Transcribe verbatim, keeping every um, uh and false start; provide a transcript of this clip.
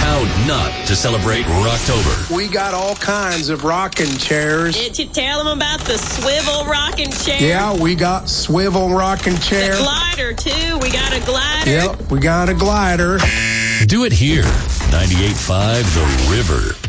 How not to celebrate Rocktober. We got all kinds of rocking chairs. Did you tell them about the swivel rocking chair? Yeah, we got swivel rocking chair. The glider, too. We got a glider. Yep, we got a glider. Do it here. ninety-eight point five The River.